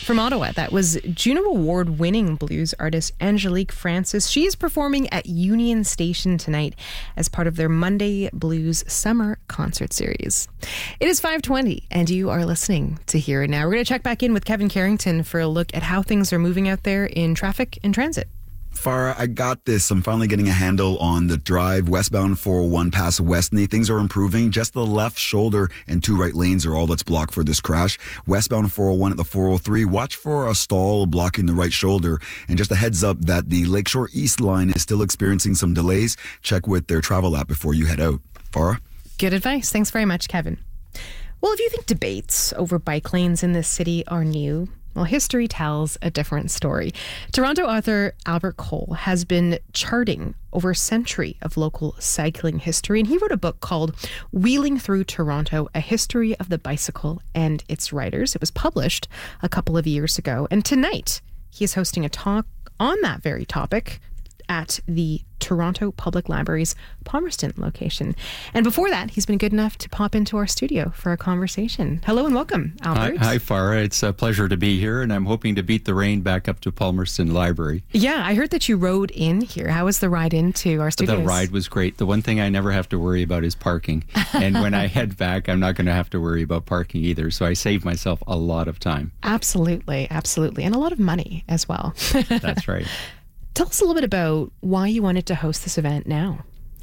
From Ottawa, that was Juno Award-winning blues artist Angelique Francis. She is performing at Union Station tonight as part of their Monday Blues Summer Concert Series. It is 5:20, and you are listening to Here and Now. We're going to check back in with Kevin Carrington for a look at how things are moving out there in traffic and transit. Farah, I got this. I'm finally getting a handle on the drive westbound 401 past Westney. Things are improving. Just the left shoulder and two right lanes are all that's blocked for this crash. Westbound 401 at the 403, watch for a stall blocking the right shoulder. And just a heads up that the Lakeshore East line is still experiencing some delays. Check with their travel app before you head out. Farah? Good advice. Thanks very much, Kevin. Well, if you think debates over bike lanes in this city are new, well, history tells a different story. Toronto author Albert Cole has been charting over a century of local cycling history, and he wrote a book called Wheeling Through Toronto, A History of the Bicycle and Its Riders. It was published a couple of years ago, and tonight he is hosting a talk on that very topic at the Toronto Public Library's Palmerston location. And before that, he's been good enough to pop into our studio for a conversation. Hello and welcome, Albert. Hi, Farah. It's a pleasure to be here, and I'm hoping to beat the rain back up to Palmerston Library. Yeah, I heard that you rode in here. How was the ride into our studios? The ride was great. The one thing I never have to worry about is parking. And when I head back, I'm not going to have to worry about parking either. So I save myself a lot of time. Absolutely, absolutely. And a lot of money as well. That's right. Tell us a little bit about why you wanted to host this event now.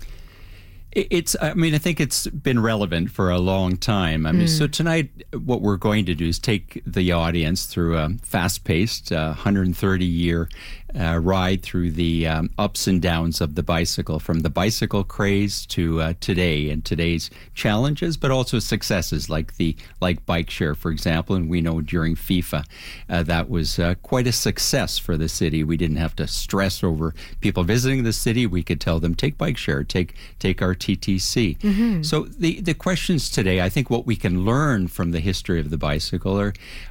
I think it's been relevant for a long time. So tonight, what we're going to do is take the audience through a fast-paced, 130-year ride through the ups and downs of the bicycle, from the bicycle craze to today and today's challenges, but also successes like bike share, for example. And we know during FIFA that was quite a success for the city. We didn't have to stress over people visiting the city. We could tell them, take bike share, take our TTC. Mm-hmm. So the questions today, I think what we can learn from the history of the bicycle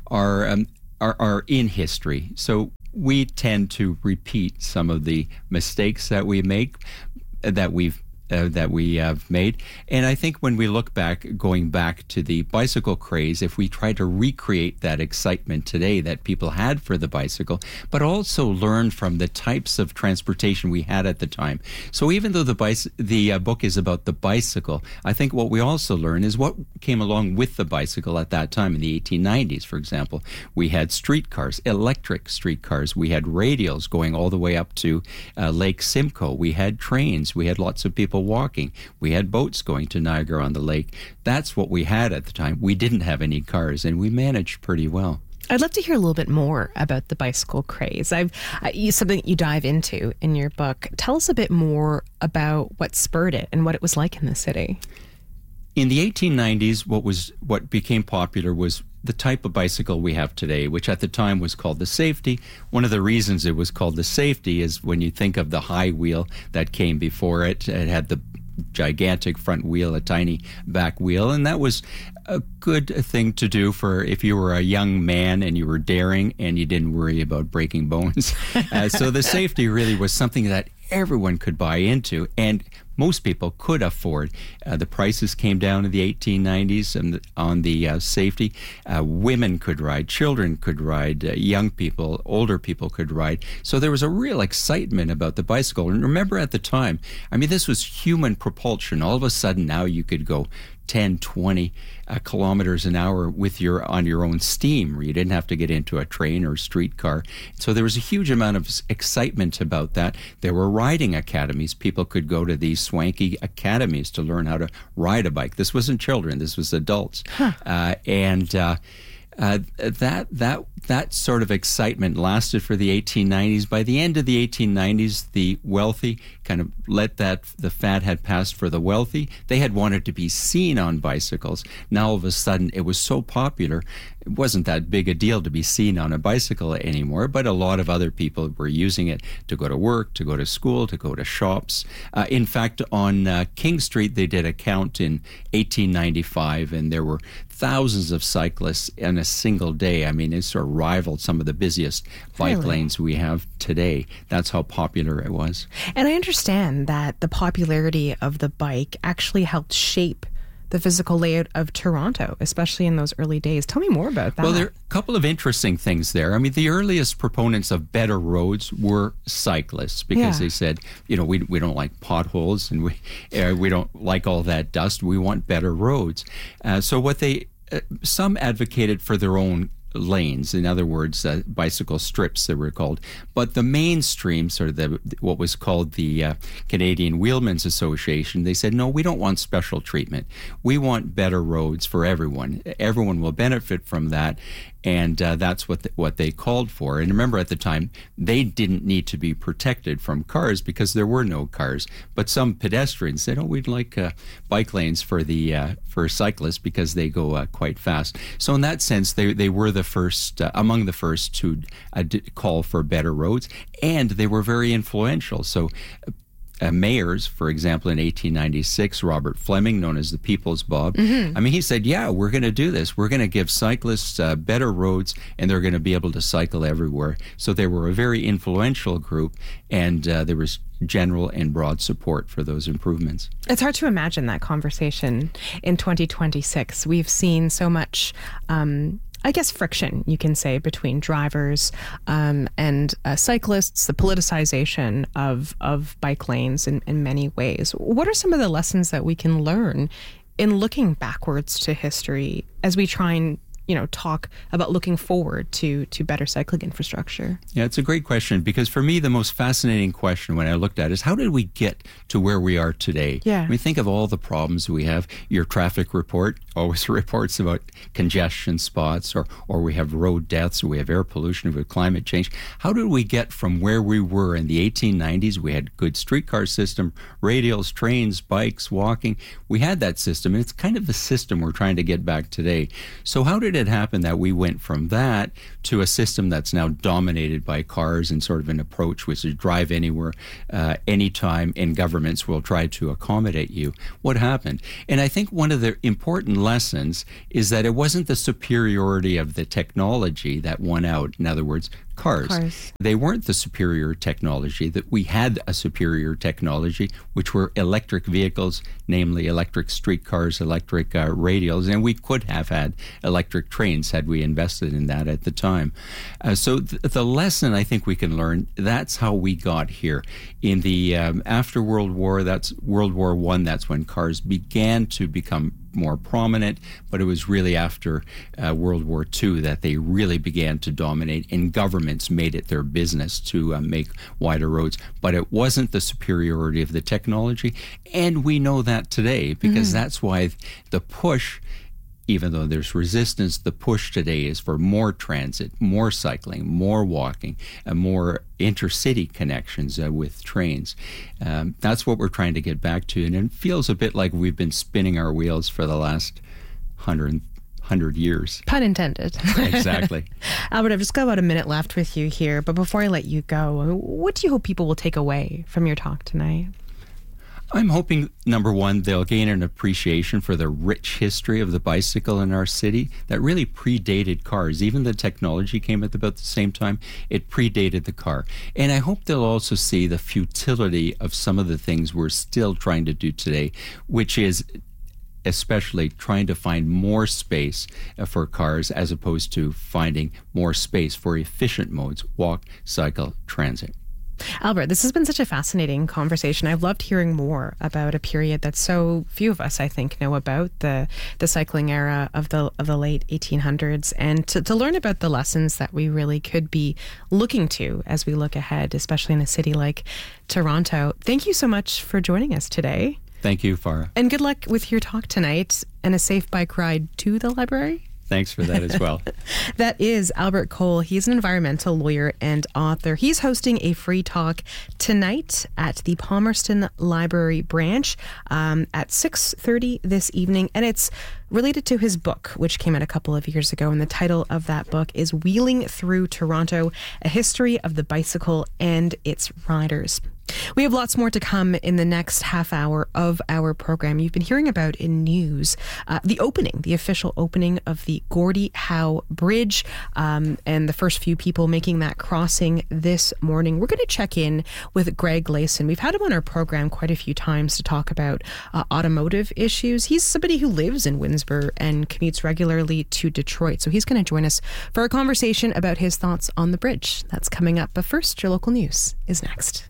are in history. So we tend to repeat some of the mistakes that we make, that we have made. And I think when we look back, going back to the bicycle craze, if we try to recreate that excitement today that people had for the bicycle, but also learn from the types of transportation we had at the time. So even though the book is about the bicycle, I think what we also learn is what came along with the bicycle at that time in the 1890s, for example. We had streetcars, electric streetcars. We had radials going all the way up to Lake Simcoe. We had trains. We had lots of people walking. We had boats going to Niagara-on-the-Lake. That's what we had at the time. We didn't have any cars, and we managed pretty well. I'd love to hear a little bit more about the bicycle craze. Something that you dive into in your book. Tell us a bit more about what spurred it and what it was like in the city. In the 1890s, what became popular was the type of bicycle we have today, which at the time was called the Safety. One of the reasons it was called the Safety is when you think of the high wheel that came before it. It had the gigantic front wheel, a tiny back wheel, and that was a good thing to do for if you were a young man and you were daring and you didn't worry about breaking bones. So the Safety really was something that everyone could buy into, and most people could afford. The prices came down in the 1890s and on the Safety. Women could ride, children could ride, young people, older people could ride. So there was a real excitement about the bicycle. And remember at the time, this was human propulsion. All of a sudden now you could go 10, 20 kilometers an hour on your own steam. You didn't have to get into a train or streetcar. So there was a huge amount of excitement about that. There were riding academies. People could go to these swanky academies to learn how to ride a bike. This wasn't children. This was adults. Huh. That sort of excitement lasted for the 1890s. By the end of the 1890s, the wealthy kind of the fad had passed for the wealthy. They had wanted to be seen on bicycles. Now all of a sudden it was so popular, it wasn't that big a deal to be seen on a bicycle anymore, but a lot of other people were using it to go to work, to go to school, to go to shops. In fact, on King Street, they did a count in 1895, and there were thousands of cyclists in a single day. It sort of rivaled some of the busiest bike lanes we have today. That's how popular it was. And I understand that the popularity of the bike actually helped shape the physical layout of Toronto, especially in those early days. Tell me more about that. Well, there are a couple of interesting things there. I mean, the earliest proponents of better roads were cyclists because they said, we don't like potholes and we don't like all that dust. We want better roads. So some advocated for their own lanes, in other words, bicycle strips they were called. But the mainstream, sort of what was called the Canadian Wheelmen's Association, they said, no, we don't want special treatment. We want better roads for everyone. Everyone will benefit from that. And that's what they called for. And remember, at the time, they didn't need to be protected from cars because there were no cars. But some pedestrians said, we'd like bike lanes for cyclists because they go quite fast. So in that sense, they were the first, among the first to call for better roads. And they were very influential. So mayors, for example, in 1896, Robert Fleming, known as the People's Bob, I mean, he said, we're going to do this. We're going to give cyclists better roads, and they're going to be able to cycle everywhere. So they were a very influential group, and there was general and broad support for those improvements. It's hard to imagine that conversation in 2026. We've seen so much friction, you can say, between drivers and cyclists, the politicization of bike lanes in many ways. What are some of the lessons that we can learn in looking backwards to history as we try and talk about looking forward to better cycling infrastructure? Yeah, it's a great question because for me, the most fascinating question when I looked at it is how did we get to where we are today? Yeah. I mean, think of all the problems we have. Your traffic report always reports about congestion spots or we have road deaths, or we have air pollution, we have climate change. How did we get from where we were in the 1890s? We had good streetcar system, radials, trains, bikes, walking. We had that system, and it's kind of the system we're trying to get back today. So how did it happen that we went from that to a system that's now dominated by cars and sort of an approach which is drive anywhere, anytime, and governments will try to accommodate you? What happened? And I think one of the important lessons is that it wasn't the superiority of the technology that won out. In other words, cars. They weren't the superior technology. That we had a superior technology, which were electric vehicles, namely electric streetcars, electric radials, and we could have had electric trains had we invested in that at the time. So the lesson I think we can learn, that's how we got here. In the after World War, that's World War I, that's when cars began to become more prominent, but it was really after World War II that they really began to dominate, and governments made it their business to make wider roads. But it wasn't the superiority of the technology, and we know that today because that's why the push, even though there's resistance, the push today is for more transit, more cycling, more walking, and more intercity connections with trains. That's what we're trying to get back to, and it feels a bit like we've been spinning our wheels for the last 100 years. Pun intended. Exactly. Albert, I've just got about a minute left with you here, but before I let you go, what do you hope people will take away from your talk tonight? I'm hoping, number one, they'll gain an appreciation for the rich history of the bicycle in our city that really predated cars. Even the technology came at about the same time. It predated the car. And I hope they'll also see the futility of some of the things we're still trying to do today, which is especially trying to find more space for cars as opposed to finding more space for efficient modes, walk, cycle, transit. Albert, this has been such a fascinating conversation. I've loved hearing more about a period that so few of us, I think, know about, the cycling era of the late 1800s, and to learn about the lessons that we really could be looking to as we look ahead, especially in a city like Toronto. Thank you so much for joining us today. Thank you, Farah. And good luck with your talk tonight and a safe bike ride to the library. Thanks for that as well. That is Albert Cole. He's an environmental lawyer and author. He's hosting a free talk tonight at the Palmerston Library branch at 6:30 this evening. And it's related to his book, which came out a couple of years ago. And the title of that book is Wheeling Through Toronto, A History of the Bicycle and Its Riders. We have lots more to come in the next half hour of our program. You've been hearing about in news the official opening of the Gordie Howe Bridge, and the first few people making that crossing this morning. We're going to check in with Greg Layson. We've had him on our program quite a few times to talk about automotive issues. He's somebody who lives in Windsor and commutes regularly to Detroit. So he's going to join us for a conversation about his thoughts on the bridge. That's coming up. But first, your local news is next.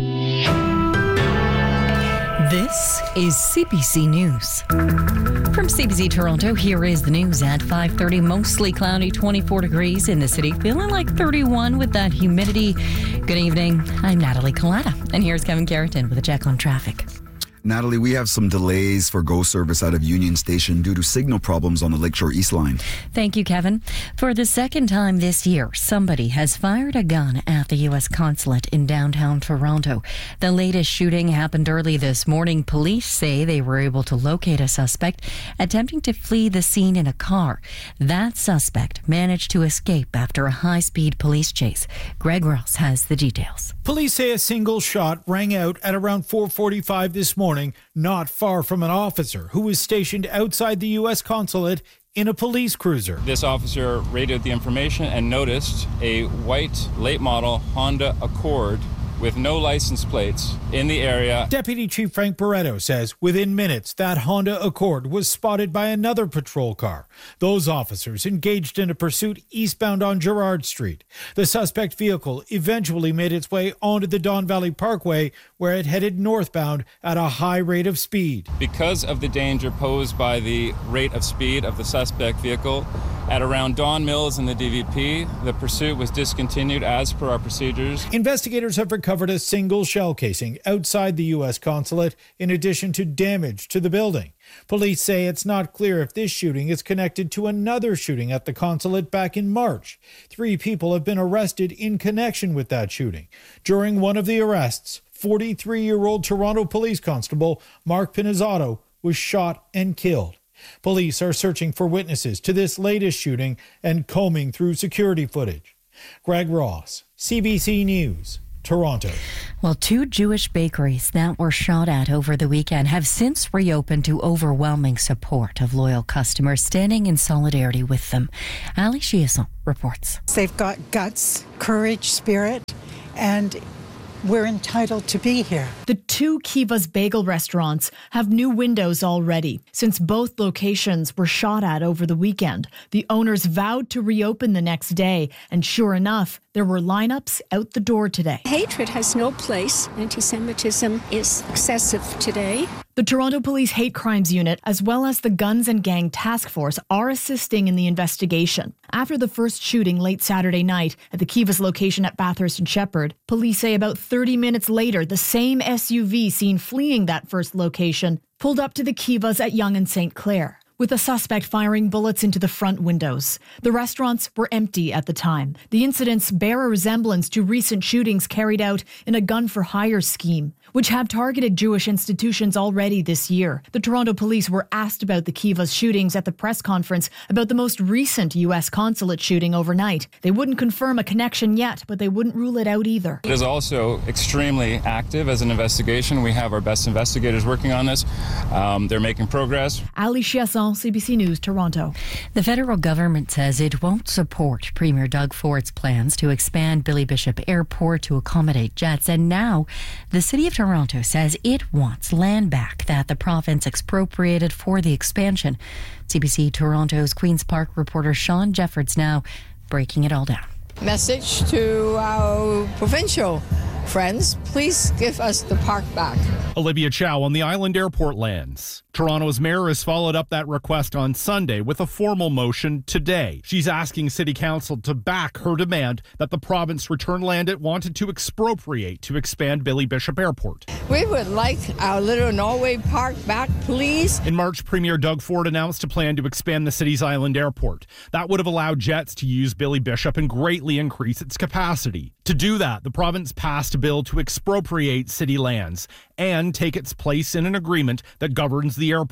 This is CBC News. From CBC Toronto, here is the news at 5:30. Mostly cloudy, 24 degrees in the city. Feeling like 31 with that humidity. Good evening. I'm Natalie Collada, and here's Kevin Carrington with a check on traffic. Natalie, we have some delays for GO service out of Union Station due to signal problems on the Lakeshore East Line. Thank you, Kevin. For the second time this year, somebody has fired a gun at the U.S. consulate in downtown Toronto. The latest shooting happened early this morning. Police say they were able to locate a suspect attempting to flee the scene in a car. That suspect managed to escape after a high-speed police chase. Greg Ross has the details. Police say a single shot rang out at around 4:45 this morning, not far from an officer who was stationed outside the U.S. consulate in a police cruiser. This officer radioed the information and noticed a white late model Honda Accord with no license plates in the area. Deputy Chief Frank Barretto says within minutes that Honda Accord was spotted by another patrol car. Those officers engaged in a pursuit eastbound on Gerrard Street. The suspect vehicle eventually made its way onto the Don Valley Parkway, where it headed northbound at a high rate of speed. Because of the danger posed by the rate of speed of the suspect vehicle, at around Don Mills in the DVP, the pursuit was discontinued as per our procedures. Investigators have recovered a single shell casing outside the U.S. consulate, in addition to damage to the building. Police say it's not clear if this shooting is connected to another shooting at the consulate back in March. 3 people have been arrested in connection with that shooting. During one of the arrests, 43-year-old Toronto Police Constable Mark Pinizzato was shot and killed. Police are searching for witnesses to this latest shooting and combing through security footage. Greg Ross, CBC News, Toronto. Well, 2 Jewish bakeries that were shot at over the weekend have since reopened to overwhelming support of loyal customers standing in solidarity with them. Ali Chiasson reports. They've got guts, courage, spirit, and we're entitled to be here. The 2 Kiva's bagel restaurants have new windows already. Since both locations were shot at over the weekend, the owners vowed to reopen the next day, and sure enough, there were lineups out the door today. Hatred has no place. Anti-Semitism is excessive today. The Toronto Police Hate Crimes Unit, as well as the Guns and Gang Task Force, are assisting in the investigation. After the first shooting late Saturday night at the Kiva's location at Bathurst and Shepherd, police say about 30 minutes later, the same SUV seen fleeing that first location pulled up to the Kiva's at Yonge and St. Clair, with a suspect firing bullets into the front windows. The restaurants were empty at the time. The incidents bear a resemblance to recent shootings carried out in a gun-for-hire scheme, which have targeted Jewish institutions already this year. The Toronto police were asked about the Kiva's shootings at the press conference about the most recent U.S. consulate shooting overnight. They wouldn't confirm a connection yet, but they wouldn't rule it out either. It is also extremely active as an investigation. We have our best investigators working on this. They're making progress. Ali Chiasson, CBC News, Toronto. The federal government says it won't support Premier Doug Ford's plans to expand Billy Bishop Airport to accommodate jets. And now the City of Toronto says it wants land back that the province expropriated for the expansion. CBC Toronto's Queen's Park reporter Sean Jeffords now breaking it all down. Message to our provincial friends, please give us the park back. Olivia Chow on the Island Airport lands. Toronto's mayor has followed up that request on Sunday with a formal motion today. She's asking City Council to back her demand that the province return land it wanted to expropriate to expand Billy Bishop Airport. We would like our little Norway Park back, please. In March, Premier Doug Ford announced a plan to expand the city's Island Airport. That would have allowed jets to use Billy Bishop and greatly increase its capacity. To do that, the province passed a bill to expropriate city lands and take its place in an agreement that governs the airport.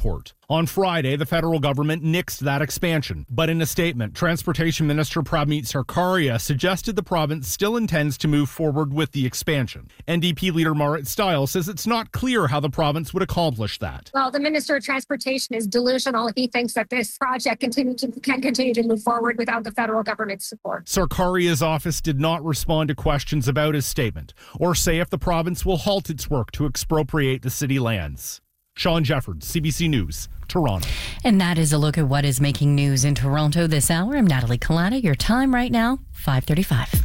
On Friday, the federal government nixed that expansion. But in a statement, Transportation Minister Pramit Sarkaria suggested the province still intends to move forward with the expansion. NDP leader Marit Stiles says it's not clear how the province would accomplish that. Well, the Minister of Transportation is delusional. He thinks that this project can continue to move forward without the federal government's support. Sarkaria's office did not respond to questions about his statement or say if the province will halt its work to expropriate the city lands. Sean Jeffords, CBC News, Toronto. And that is a look at what is making news in Toronto this hour. I'm Natalie Collada. Your time right now, 5:35.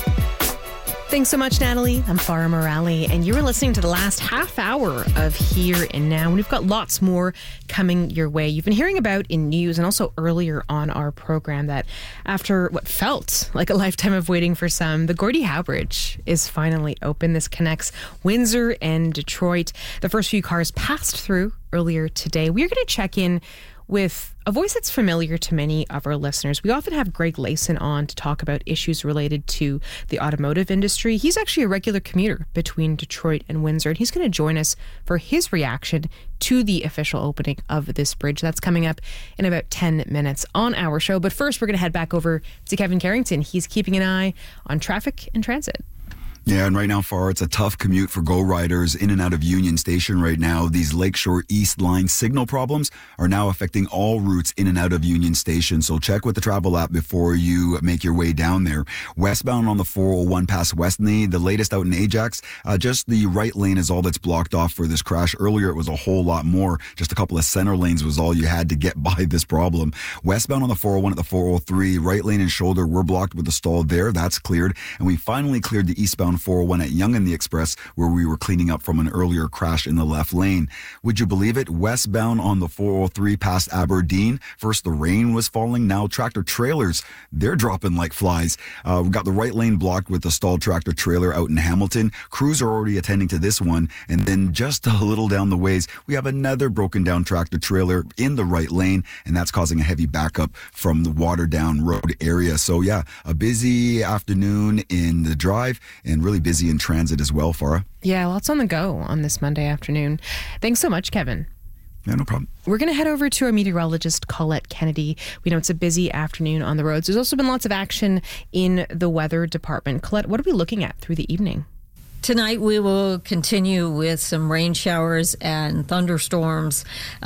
Thanks so much, Natalie. I'm Farah Morali, and you're listening to the last half hour of Here and Now. And we've got lots more coming your way. You've been hearing about in news and also earlier on our program that after what felt like a lifetime of waiting for some, the Gordie Howe Bridge is finally open. This connects Windsor and Detroit. The first few cars passed through earlier today. We're going to check in with a voice that's familiar to many of our listeners. We often have Greg Layson on to talk about issues related to the automotive industry. He's actually a regular commuter between Detroit and Windsor, and he's going to join us for his reaction to the official opening of this bridge. That's coming up in about 10 minutes on our show. But first, we're going to head back over to Kevin Carrington. He's keeping an eye on traffic and transit. Yeah, and right now, Far, it's a tough commute for Go riders in and out of Union Station right now. These Lakeshore East Line signal problems are now affecting all routes in and out of Union Station. So check with the travel app before you make your way down there. Westbound on the 401 past Westney, the latest out in Ajax, just the right lane is all that's blocked off for this crash. Earlier, it was a whole lot more. Just a couple of center lanes was all you had to get by this problem. Westbound on the 401 at the 403, right lane and shoulder were blocked with a stall there. That's cleared. And we finally cleared the eastbound 401 at Yonge and the Express, where we were cleaning up from an earlier crash in the left lane. Would you believe it? Westbound on the 403 past Aberdeen, first the rain was falling, now tractor trailers, they're dropping like flies. We've got the right lane blocked with the stalled tractor trailer out in Hamilton. Crews are already attending to this one. And then just a little down the ways, we have another broken down tractor trailer in the right lane, and that's causing a heavy backup from the Waterdown Road area. So yeah, a busy afternoon in the drive and really busy in transit as well, Farah. Yeah, lots on the go on this Monday afternoon. Thanks so much, Kevin. Yeah, no problem. We're going to head over to our meteorologist, Colette Kennedy. We know it's a busy afternoon on the roads. There's also been lots of action in the weather department. Colette, what are we looking at through the evening? Tonight we will continue with some rain showers and thunderstorms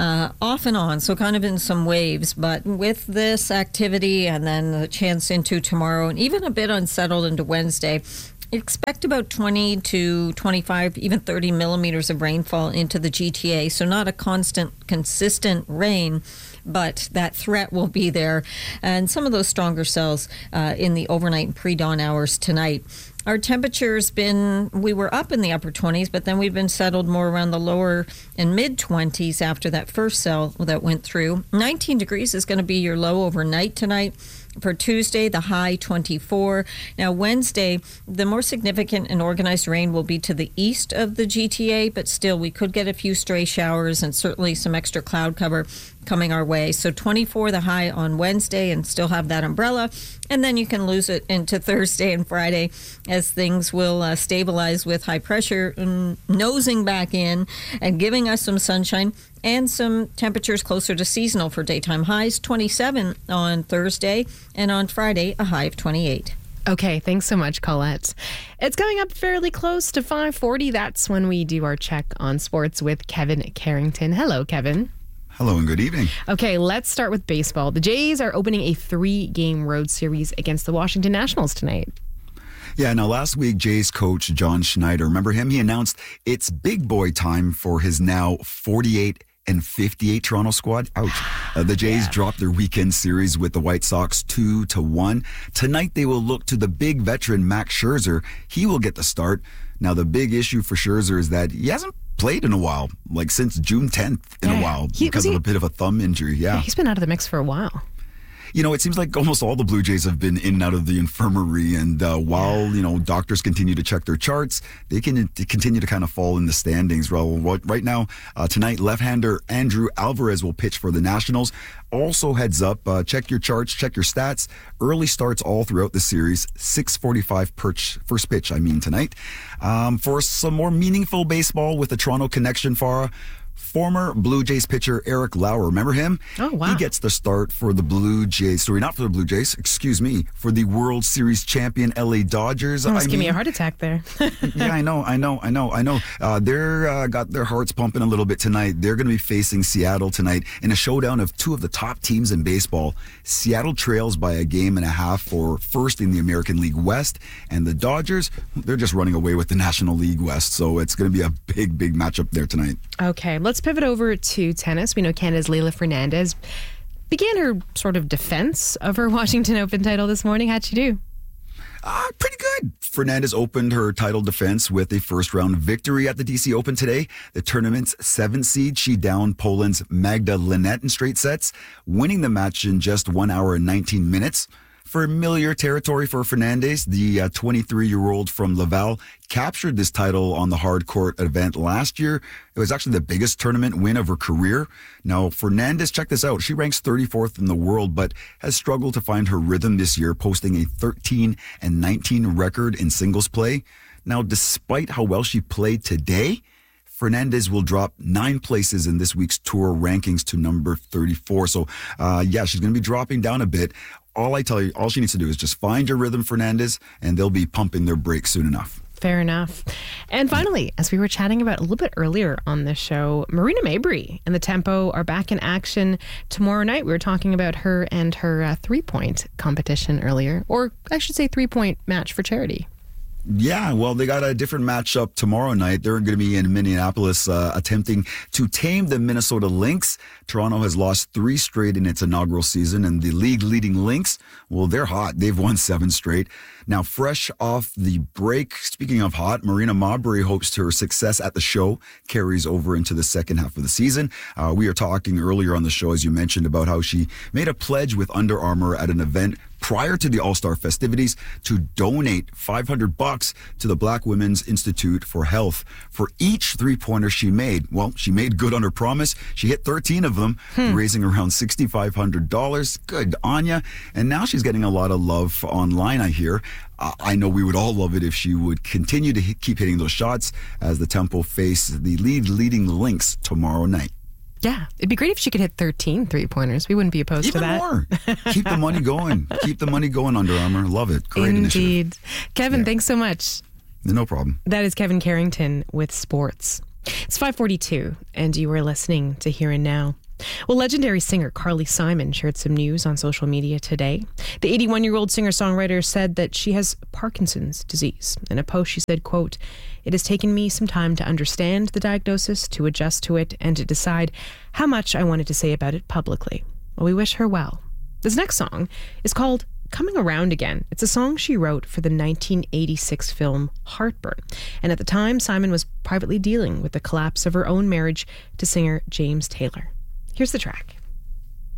off and on, so kind of in some waves. But with this activity and then the chance into tomorrow and even a bit unsettled into Wednesday, expect about 20 to 25, even 30 millimeters of rainfall into the GTA. So not a consistent rain, but that threat will be there. And some of those stronger cells in the overnight and pre-dawn hours tonight. Our temperature's we were up in the upper 20s, but then we've been settled more around the lower and mid 20s after that first cell that went through. 19 degrees is going to be your low overnight tonight. For Tuesday, the high 24. Now, Wednesday, the more significant and organized rain will be to the east of the GTA, but still, we could get a few stray showers and certainly some extra cloud cover coming our way. So 24, the high on Wednesday, and still have that umbrella. And then you can lose it into Thursday and Friday as things will stabilize with high pressure nosing back in and giving us some sunshine and some temperatures closer to seasonal for daytime highs. 27 on Thursday, and on Friday, a high of 28. Okay, thanks so much, Colette. It's coming up fairly close to 5:40. That's when we do our check on sports with Kevin Carrington. Hello, Kevin. Hello and good evening. Okay, let's start with baseball. The Jays are opening a 3-game road series against the Washington Nationals tonight. Yeah, now last week, Jays coach John Schneider, remember him? He announced it's big boy time for his now 48 and 58 Toronto squad. Ouch. The Jays dropped their weekend series with the White Sox 2-1. Tonight, they will look to the big veteran Max Scherzer. He will get the start. Now, the big issue for Scherzer is that he hasn't played in a while, like since June 10th in a while, because of a bit of a thumb injury. Yeah, he's been out of the mix for a while. You know, it seems like almost all the Blue Jays have been in and out of the infirmary. And while, doctors continue to check their charts, they can continue to kind of fall in the standings. Well, right now, tonight, left-hander Andrew Alvarez will pitch for the Nationals. Also, heads up, check your charts, check your stats. Early starts all throughout the series. 6:45 first pitch, tonight. For some more meaningful baseball with the Toronto connection, Farah, Former Blue Jays pitcher Eric Lauer, remember him? Oh, wow. He gets the start for the Blue Jays. Sorry, not for the Blue Jays, excuse me, for the World Series champion LA Dodgers. Almost give me a heart attack there. Yeah, I know. They're got their hearts pumping a little bit tonight. They're going to be facing Seattle tonight in a showdown of two of the top teams in baseball. Seattle trails by a game and a half for first in the American League West, and the Dodgers, they're just running away with the National League West. So it's going to be a big matchup there tonight. Okay, let's pivot over to tennis. We know Canada's Leylah Fernandez began her sort of defense of her Washington Open title this morning. How'd she do? Pretty good. Fernandez opened her title defense with a first-round victory at the DC Open today. The tournament's 7th seed, she downed Poland's Magda Linette in straight sets, winning the match in just 1 hour and 19 minutes. Familiar territory for Fernandez. The 23-year-old from Laval captured this title on the hard court event last year. It was actually the biggest tournament win of her career. Now, Fernandez, check this out. She ranks 34th in the world, but has struggled to find her rhythm this year, posting a 13-19 record in singles play. Now, despite how well she played today, Fernandez will drop 9 places in this week's tour rankings to number 34. So, she's going to be dropping down a bit. All I tell you, all she needs to do is just find your rhythm, Fernandez, and they'll be pumping their brakes soon enough. Fair enough. And finally, as we were chatting about a little bit earlier on this show, Marina Mabrey and the Tempo are back in action tomorrow night. We were talking about her and her three-point competition earlier, or I should say three-point match for charity. Yeah, well, they got a different matchup tomorrow night. They're going to be in Minneapolis attempting to tame the Minnesota Lynx. Toronto has lost 3 straight in its inaugural season, and the league-leading Lynx, well, they're hot. They've won 7 straight. Now, fresh off the break, speaking of hot, Marina Mabrey hopes her success at the show carries over into the second half of the season. We were talking earlier on the show, as you mentioned, about how she made a pledge with Under Armour at an event prior to the All-Star festivities to donate $500 to the Black Women's Institute for Health for each three-pointer she made. Well, she made good on her promise. She hit 13 of them, raising around $6,500. Good on ya. And now she's getting a lot of love online, I hear. I know we would all love it if she would continue to keep hitting those shots as the Tempo face the leading Lynx tomorrow night. Yeah, it'd be great if she could hit 13 three-pointers. We wouldn't be opposed to that. Even more. Keep the money going. Keep the money going, Under Armour. Love it. Great Indeed. initiative. Kevin, thanks so much. No problem. That is Kevin Carrington with sports. It's 5:42, and you are listening to Here and Now. Well, legendary singer Carly Simon shared some news on social media today. The 81-year-old singer-songwriter said that she has Parkinson's disease. In a post, she said, quote, "It has taken me some time to understand the diagnosis, to adjust to it, and to decide how much I wanted to say about it publicly. Well, we wish her well." This next song is called Coming Around Again. It's a song she wrote for the 1986 film Heartburn. And at the time, Simon was privately dealing with the collapse of her own marriage to singer James Taylor. Here's the track.